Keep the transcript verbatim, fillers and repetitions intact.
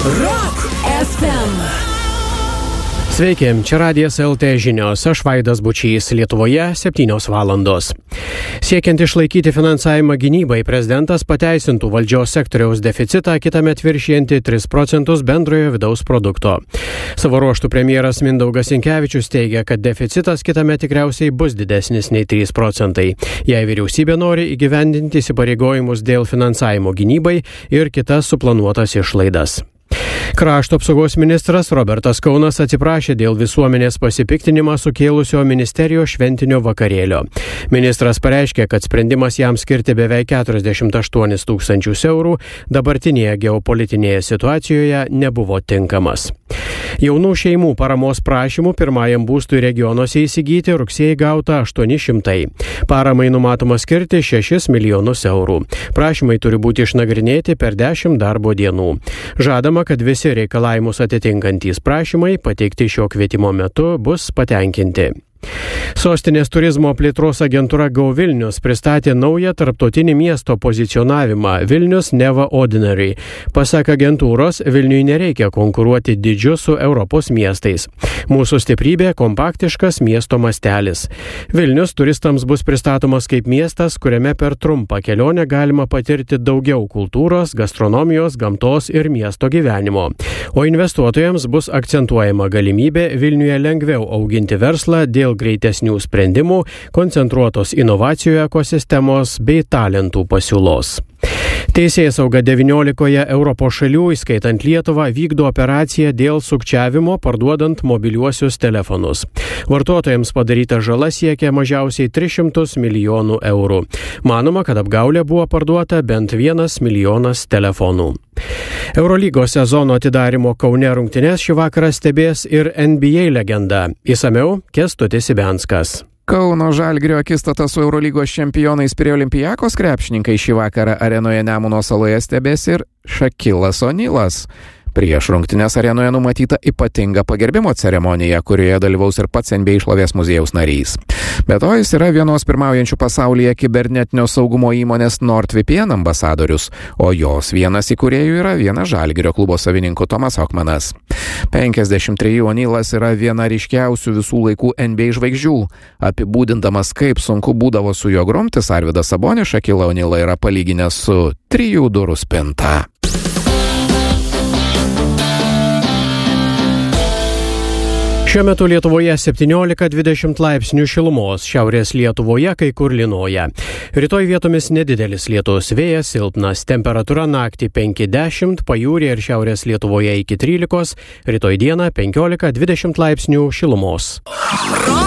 Rock F M. Sveiki, čia Radijas L T žinios, aš Vaidas Bučys, Lietuvoje septynios valandos. Siekiant išlaikyti finansavimą gynybai, prezidentas pateisintų valdžios sektoriaus deficitą kitąmet viršijantį tris procentus bendrojo vidaus produkto. Savo ruožtų premjeras Mindaugas Sinkevičius teigia, kad deficitas kitąmet tikriausiai bus didesnis nei trys procentai, jei vyriausybė nori įgyvendinti įsipareigojimus dėl finansavimo gynybai ir kitas suplanuotas išlaidas. Krašto apsaugos ministras Robertas Kaunas atsiprašė dėl visuomenės pasipiktinimą sukėlusio ministerijos šventinio vakarėlio. Ministras pareiškė, kad sprendimas jam skirti beveik keturiasdešimt aštuonis tūkstančius eurų dabartinėje geopolitinėje situacijoje nebuvo tinkamas. Jaunų šeimų paramos prašymų pirmajam būstui regionuose įsigyti rugsėjį gauta aštuoni šimtai. Paramai numatoma skirti šešis milijonus eurų. Prašymai turi būti išnagrinėti per dešimt darbo dienų. Žadama, kad visi reikalavimus atitinkantys prašymai pateikti šio kvietimo metu bus patenkinti. Sostinės turizmo plėtros agentūra Go Vilnius pristatė naują tarptautinį miesto pozicionavimą Vilnius Neva Ordinary. Pasak agentūros, Vilniui nereikia konkuruoti dydžiu su Europos miestais. Mūsų stiprybė – kompaktiškas miesto mastelis. Vilnius turistams bus pristatomas kaip miestas, kuriame per trumpą kelionę galima patirti daugiau kultūros, gastronomijos, gamtos ir miesto gyvenimo. O investuotojams bus akcentuojama galimybė Vilniuje lengviau auginti verslą dėl greitesnių sprendimų, koncentruotos inovacijų ekosistemos bei talentų pasiūlos. Teisėsauga devyniolikoje Europos šalių, įskaitant Lietuvą, vykdo operaciją dėl sukčiavimo parduodant mobiliuosius telefonus. Vartotojams padaryta žala siekia mažiausiai tris šimtus milijonų eurų. Manoma, kad apgaulė buvo parduota bent vienas milijonas telefonų. Eurolygos sezono atidarimo Kaune rungtynes šį vakarą stebės ir N B A legenda. Išsamiau Kęstutis Ibenskas. Kauno Žalgirio akistata su Eurolygos čempionais prie Olympiakos krepšininkai šį vakarą arenoje Nemuno saloje stebės ir Šakilas Onilas. Prieš rungtynes arenoje numatyta ypatinga pagerbimo ceremonija, kurioje dalyvaus ir pats N B A šlovės muziejaus narys. Be to, jis yra vienos pirmaujančių pasaulyje kibernetinio saugumo įmonės NordVPN ambasadorius, o jos vienas įkūrėjų yra vienas Žalgirio klubo savininkų Tomas Okmanas. penkiasdešimt trejų Onilas yra viena ryškiausių visų laikų N B A žvaigždžių. Apibūdindamas, kaip sunku būdavo su juo grumtis, Arvydas Sabonis Šakilą Onilą yra palyginęs su trijų durų spinta. Šiuo metu Lietuvoje septyniolika dvidešimt laipsnių šilumos, šiaurės Lietuvoje kai kur lynoja. Rytoj vietomis nedidelis lietus, vėjas silpnas, temperatūra naktį penki dešimt, pajūryje ir šiaurės Lietuvoje iki trylikos, rytoj dieną penkiolika dvidešimt laipsnių šilumos.